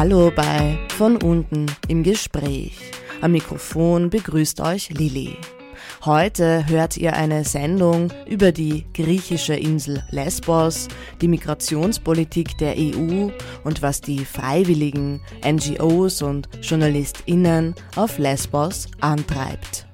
Hallo bei Von unten im Gespräch. Am Mikrofon begrüßt euch Lilly. Heute hört ihr eine Sendung über die griechische Insel Lesbos, die Migrationspolitik der EU und was die freiwilligen NGOs und JournalistInnen auf Lesbos antreibt.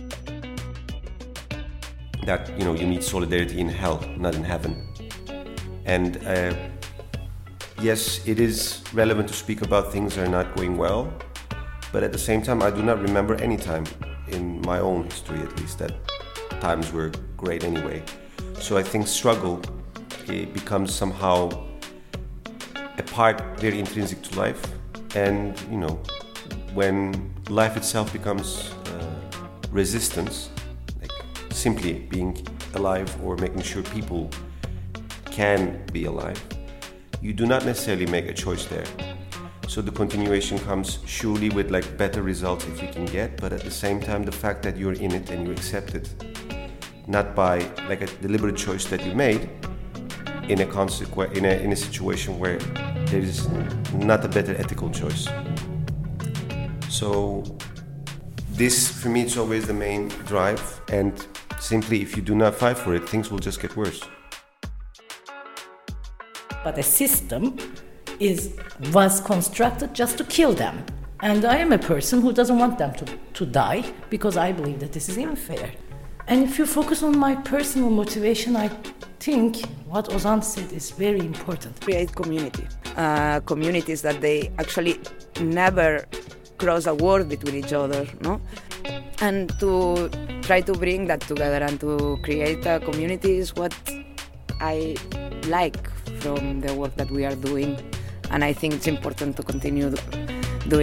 That, you need solidarity in hell, not in heaven. And yes, it is relevant to speak about things that are not going well, but at the same time, I do not remember any time, in my own history at least, that times were great anyway. So I think struggle, it becomes somehow a part very intrinsic to life. And, when life itself becomes resistance, like simply being alive or making sure people can be alive, you do not necessarily make a choice there. So the continuation comes surely with better results if you can get, but at the same time the fact that you're in it and you accept it, not by a deliberate choice that you made in a situation where there is not a better ethical choice. So this for me is always the main drive, and simply if you do not fight for it, things will just get worse. But a system was constructed just to kill them. And I am a person who doesn't want them to die because I believe that this is unfair. And if you focus on my personal motivation, I think what Ozan said is very important. Create community. Communities that they actually never cross a word between each other, no? And to try to bring that together and to create a community is what I like from the work that we are doing, and I think it's important to continue